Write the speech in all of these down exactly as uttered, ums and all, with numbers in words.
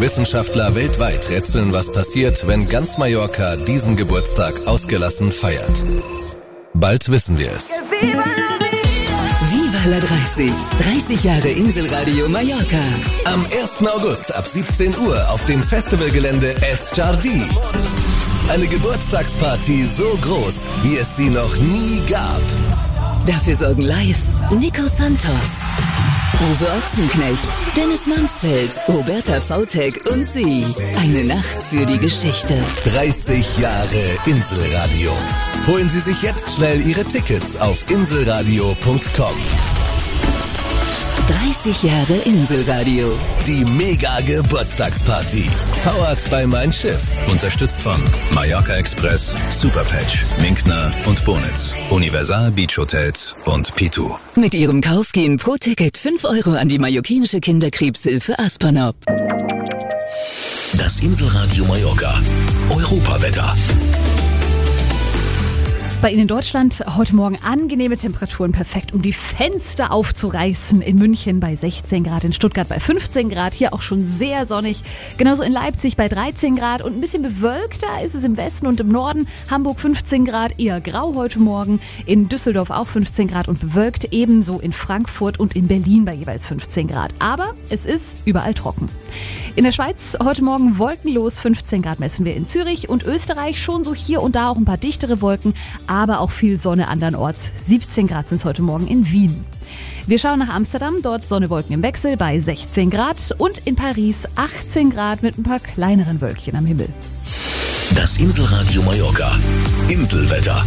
Wissenschaftler weltweit rätseln, was passiert, wenn ganz Mallorca diesen Geburtstag ausgelassen feiert. Bald wissen wir es. Viva la dreißig. dreißig Jahre Inselradio Mallorca. Am ersten August ab siebzehn Uhr auf dem Festivalgelände Es Jardí. Eine Geburtstagsparty so groß, wie es sie noch nie gab. Dafür sorgen live Nico Santos, Uwe Ochsenknecht, Dennis Mansfeld, Roberta Vautek und sie. Eine Nacht für die Geschichte. dreißig Jahre Inselradio. Holen Sie sich jetzt schnell Ihre Tickets auf inselradio punkt com. dreißig Jahre Inselradio. Die Mega-Geburtstagsparty. Powered by Mein Schiff. Unterstützt von Mallorca Express, Superpatch, Minkner und Bonitz, Universal Beach Hotels und Pitu. Mit ihrem Kauf gehen pro Ticket fünf Euro an die mallorquinische Kinderkrebshilfe Aspanop. Das Inselradio Mallorca. Europawetter. Bei Ihnen in Deutschland heute Morgen angenehme Temperaturen, perfekt, um die Fenster aufzureißen. In München bei sechzehn Grad, in Stuttgart bei fünfzehn Grad, hier auch schon sehr sonnig. Genauso in Leipzig bei dreizehn Grad und ein bisschen bewölkter ist es im Westen und im Norden. Hamburg fünfzehn Grad, eher grau heute Morgen. In Düsseldorf auch fünfzehn Grad und bewölkt, ebenso in Frankfurt und in Berlin bei jeweils fünfzehn Grad. Aber es ist überall trocken. In der Schweiz heute Morgen wolkenlos, fünfzehn Grad messen wir in Zürich und Österreich, schon so hier und da auch ein paar dichtere Wolken, aber auch viel Sonne andernorts. siebzehn Grad sind es heute Morgen in Wien. Wir schauen nach Amsterdam, dort Sonne, Wolken im Wechsel bei sechzehn Grad und in Paris achtzehn Grad mit ein paar kleineren Wölkchen am Himmel. Das Inselradio Mallorca. Inselwetter.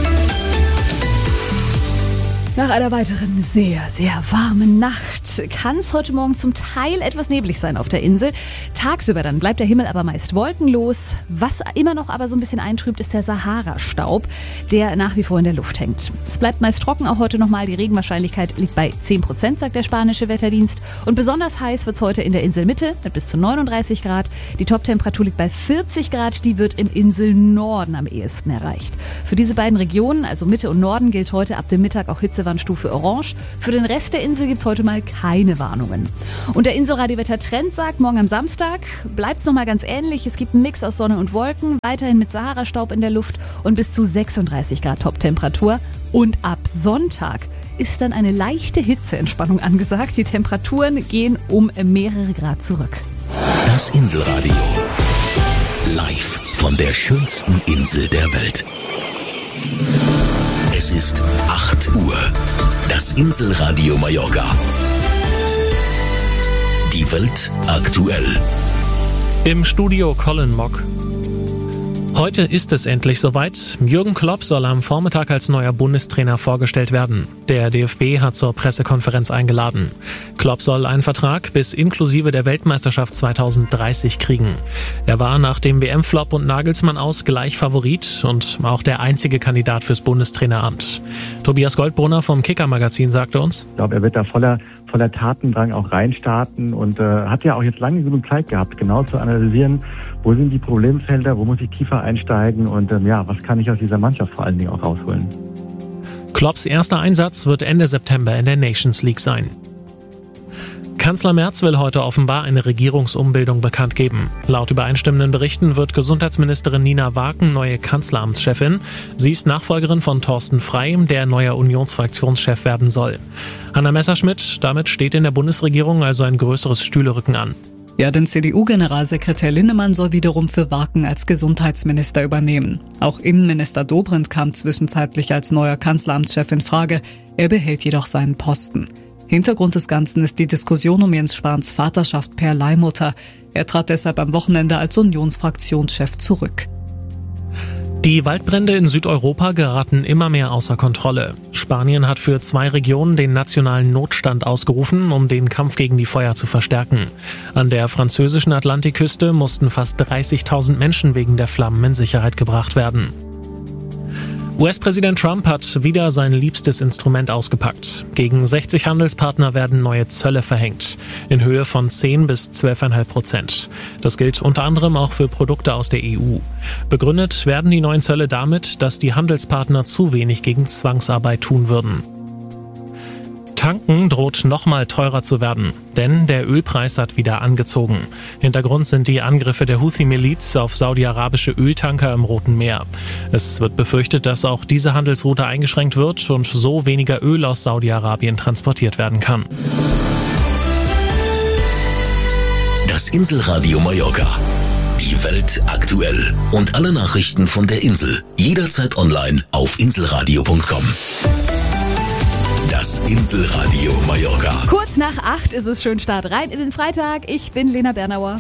Nach einer weiteren sehr, sehr warmen Nacht kann es heute Morgen zum Teil etwas neblig sein auf der Insel. Tagsüber dann bleibt der Himmel aber meist wolkenlos. Was immer noch aber so ein bisschen eintrübt, ist der Sahara-Staub, der nach wie vor in der Luft hängt. Es bleibt meist trocken, auch heute nochmal. Die Regenwahrscheinlichkeit liegt bei zehn Prozent, sagt der spanische Wetterdienst. Und besonders heiß wird es heute in der Inselmitte mit bis zu neununddreißig Grad. Die Toptemperatur liegt bei vierzig Grad, die wird im Inselnorden am ehesten erreicht. Für diese beiden Regionen, also Mitte und Norden, gilt heute ab dem Mittag auch Hitze Stufe Orange. Für den Rest der Insel gibt es heute mal keine Warnungen. Und der Inselradiowetter-Trend sagt, morgen am Samstag bleibt es nochmal ganz ähnlich. Es gibt einen Mix aus Sonne und Wolken, weiterhin mit Sahara-Staub in der Luft und bis zu sechsunddreißig Grad Toptemperatur. Und ab Sonntag ist dann eine leichte Hitzeentspannung angesagt. Die Temperaturen gehen um mehrere Grad zurück. Das Inselradio. Live von der schönsten Insel der Welt. Es ist acht Uhr. Das Inselradio Mallorca. Die Welt aktuell. Im Studio Colin Mock. Heute ist es endlich soweit. Jürgen Klopp soll am Vormittag als neuer Bundestrainer vorgestellt werden. Der D F B hat zur Pressekonferenz eingeladen. Klopp soll einen Vertrag bis inklusive der Weltmeisterschaft zweitausenddreißig kriegen. Er war nach dem W M-Flop und Nagelsmann aus gleich Favorit und auch der einzige Kandidat fürs Bundestraineramt. Tobias Goldbrunner vom Kicker-Magazin sagte uns: Ich glaube, er wird da voller, voller Tatendrang auch reinstarten und äh, hat ja auch jetzt lange genug Zeit gehabt, genau zu analysieren, wo sind die Problemfelder, wo muss ich tiefer einsteigen und ähm, ja, was kann ich aus dieser Mannschaft vor allen Dingen auch rausholen. Klopps erster Einsatz wird Ende September in der Nations League sein. Kanzler Merz will heute offenbar eine Regierungsumbildung bekannt geben. Laut übereinstimmenden Berichten wird Gesundheitsministerin Nina Waken neue Kanzleramtschefin. Sie ist Nachfolgerin von Thorsten Frey, der neuer Unionsfraktionschef werden soll. Hanna Messerschmidt, damit steht in der Bundesregierung also ein größeres Stühlerücken an. Ja, denn C D U-Generalsekretär Linnemann soll wiederum für Waken als Gesundheitsminister übernehmen. Auch Innenminister Dobrindt kam zwischenzeitlich als neuer Kanzleramtschef in Frage. Er behält jedoch seinen Posten. Hintergrund des Ganzen ist die Diskussion um Jens Spahns Vaterschaft per Leihmutter. Er trat deshalb am Wochenende als Unionsfraktionschef zurück. Die Waldbrände in Südeuropa geraten immer mehr außer Kontrolle. Spanien hat für zwei Regionen den nationalen Notstand ausgerufen, um den Kampf gegen die Feuer zu verstärken. An der französischen Atlantikküste mussten fast dreißigtausend Menschen wegen der Flammen in Sicherheit gebracht werden. U S-Präsident Trump hat wieder sein liebstes Instrument ausgepackt. Gegen sechzig Handelspartner werden neue Zölle verhängt, in Höhe von zehn bis zwölf Komma fünf Prozent. Das gilt unter anderem auch für Produkte aus der E U. Begründet werden die neuen Zölle damit, dass die Handelspartner zu wenig gegen Zwangsarbeit tun würden. Tanken droht nochmal teurer zu werden, denn der Ölpreis hat wieder angezogen. Hintergrund sind die Angriffe der Houthi-Miliz auf saudi-arabische Öltanker im Roten Meer. Es wird befürchtet, dass auch diese Handelsroute eingeschränkt wird und so weniger Öl aus Saudi-Arabien transportiert werden kann. Das Inselradio Mallorca. Die Welt aktuell. Und alle Nachrichten von der Insel. Jederzeit online auf inselradio punkt com. Das Inselradio Mallorca. Kurz nach acht ist es schön Start rein in den Freitag. Ich bin Lena Bernauer.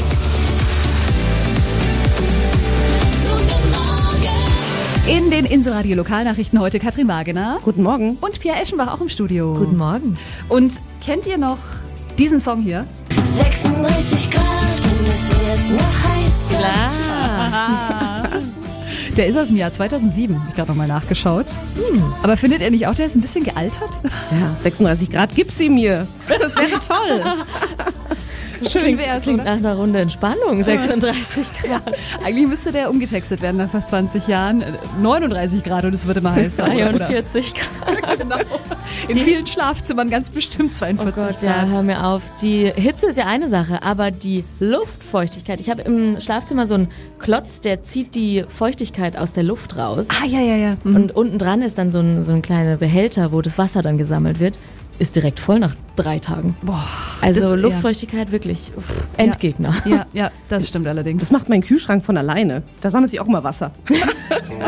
In den Inselradio Lokalnachrichten heute Katrin Wagener. Guten Morgen. Und Pia Eschenbach auch im Studio. Guten Morgen. Und kennt ihr noch diesen Song hier? sechsunddreißig Grad und es wird noch heißer. Klar. Der ist aus dem Jahr zweitausendsieben. Hab ich gerade nochmal nachgeschaut. Hm. Aber findet ihr nicht auch, der ist ein bisschen gealtert? Ja, sechsunddreißig Grad, gib sie mir. Das wäre toll. Schön klingt wär's, klingt oder? nach einer Runde Entspannung, sechsunddreißig Grad. Ja, eigentlich müsste der umgetextet werden nach fast zwanzig Jahren. neununddreißig Grad und es wird immer heißer. zweiundvierzig Grad. Genau. In die vielen Schlafzimmern ganz bestimmt zweiundvierzig Oh Gott, ja, Grad. hör mir auf. Die Hitze ist ja eine Sache, aber die Luftfeuchtigkeit. Ich habe im Schlafzimmer so einen Klotz, der zieht die Feuchtigkeit aus der Luft raus. Ah, ja, ja, ja. Mhm. Und unten dran ist dann so ein, so ein kleiner Behälter, wo das Wasser dann gesammelt wird. Ist direkt voll nach drei Tagen. Boah, Also das- Luftfeuchtigkeit wirklich uff, Endgegner. Ja, ja, das stimmt allerdings. Das macht mein Kühlschrank von alleine. Da sammelt sich auch immer Wasser.